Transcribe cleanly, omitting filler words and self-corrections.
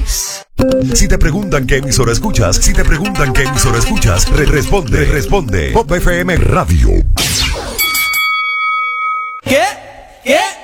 es. Si te preguntan qué emisora escuchas, responde Pop FM Radio.